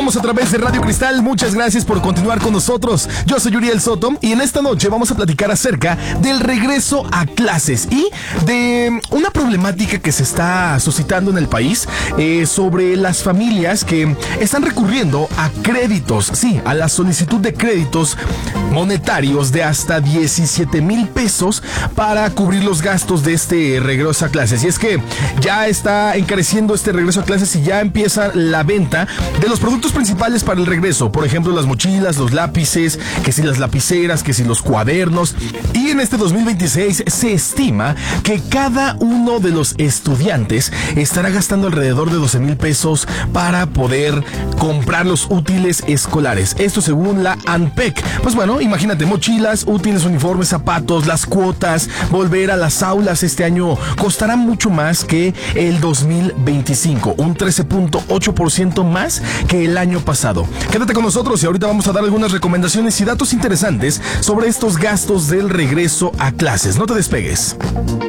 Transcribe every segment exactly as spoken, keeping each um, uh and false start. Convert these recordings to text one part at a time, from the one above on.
Continuamos a través de Radio Cristal. Muchas gracias por continuar con nosotros. Yo soy Uriel Soto y en esta noche vamos a platicar acerca del regreso a clases y de una problemática que se está suscitando en el país eh, sobre las familias que están recurriendo a créditos, sí, a la solicitud de créditos monetarios de hasta diecisiete mil pesos para cubrir los gastos de este regreso a clases. Y es que ya está encareciendo este regreso a clases y ya empieza la venta de los productos principales para el regreso. Por ejemplo, las mochilas, los lápices, que si las lapiceras, que si los cuadernos. Y en este dos mil veintiséis se estima que cada uno de los estudiantes estará gastando alrededor de doce mil pesos para poder comprar los útiles escolares. Esto según la ANPEC. Pues bueno, imagínate, mochilas, útiles, uniformes, zapatos, las cuotas, volver a las aulas este año costará mucho más que el dos mil veinticinco, un trece punto ocho por ciento más que el año pasado. Quédate con nosotros y ahorita vamos a dar algunas recomendaciones y datos interesantes sobre estos gastos del regreso a clases. No te despegues.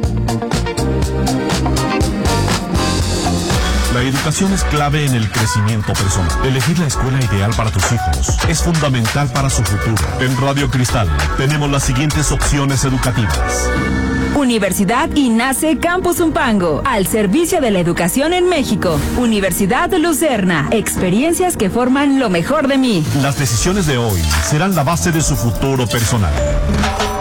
La educación es clave en el crecimiento personal. Elegir la escuela ideal para tus hijos es fundamental para su futuro. En Radio Cristal tenemos las siguientes opciones educativas. Universidad INACE Campus Zumpango, al servicio de la educación en México. Universidad Lucerna, experiencias que forman lo mejor de mí. Las decisiones de hoy serán la base de su futuro personal.